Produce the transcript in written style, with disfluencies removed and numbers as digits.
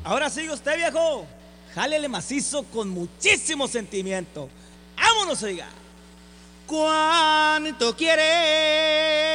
Ahora sigue usted, viejo. Jálele macizo con muchísimo sentimiento. ¡Vámonos, oiga! ¿Cuánto quieres